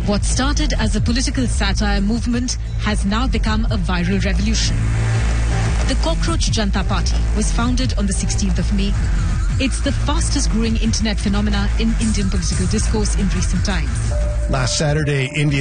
What started as a political satire movement has now become a viral revolution. The Cockroach Janta Party was founded on the 16th of May. It's the fastest growing internet phenomena in Indian political discourse in recent times. Last Saturday, India